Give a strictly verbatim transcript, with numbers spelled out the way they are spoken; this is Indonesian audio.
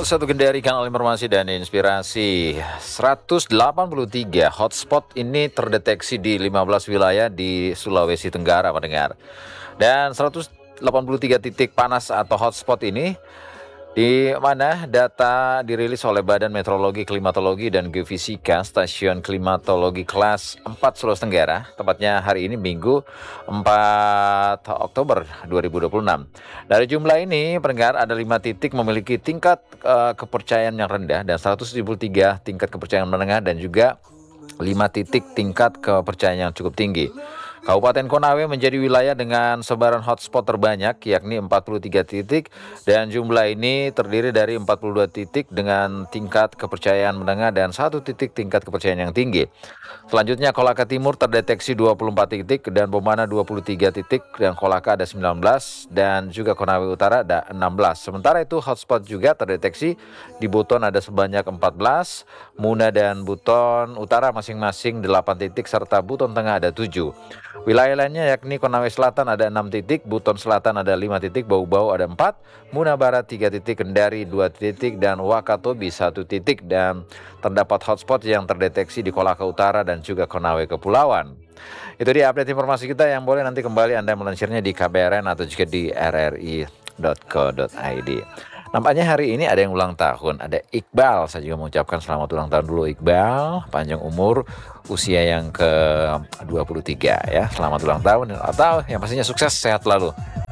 satu Gendari, kanal informasi dan inspirasi. seratus delapan puluh tiga hotspot ini terdeteksi di lima belas wilayah di Sulawesi Tenggara, pendengar. Dan seratus delapan puluh tiga titik panas atau hotspot ini di mana data dirilis oleh Badan Meteorologi, Klimatologi, dan Geofisika Stasiun Klimatologi Kelas empat Sulawesi Tenggara, tepatnya hari ini Minggu empat Oktober dua ribu dua puluh enam. Dari jumlah ini, pendengar, ada lima titik memiliki tingkat uh, kepercayaan yang rendah dan seratus tujuh puluh tiga tingkat kepercayaan menengah dan juga lima titik tingkat kepercayaan yang cukup tinggi. Kabupaten Konawe menjadi wilayah dengan sebaran hotspot terbanyak, yakni empat puluh tiga titik, dan jumlah ini terdiri dari empat puluh dua titik dengan tingkat kepercayaan menengah dan satu titik tingkat kepercayaan yang tinggi. Selanjutnya Kolaka Timur terdeteksi dua puluh empat titik dan Bomana dua puluh tiga titik, dan Kolaka ada sembilan belas, dan juga Konawe Utara ada enam belas. Sementara itu hotspot juga terdeteksi di Buton ada sebanyak empat belas, Muna dan Buton Utara masing-masing delapan titik, serta Buton Tengah ada tujuh. Wilayah lainnya yakni Konawe Selatan ada enam titik, Buton Selatan ada lima titik, Bau-Bau ada empat, Muna Barat tiga titik, Kendari dua titik, dan Wakatobi satu titik. Dan terdapat hotspot yang terdeteksi di Kolaka Utara dan juga Konawe Kepulauan. Itu dia update informasi kita yang boleh nanti kembali Anda melansirnya di K B R N atau juga di r r i dot co dot i d. Nampaknya hari ini ada yang ulang tahun, ada Iqbal. Saya juga mengucapkan selamat ulang tahun dulu Iqbal, panjang umur, usia yang ke dua puluh tiga ya. Selamat ulang tahun, atau yang pastinya sukses, sehat selalu.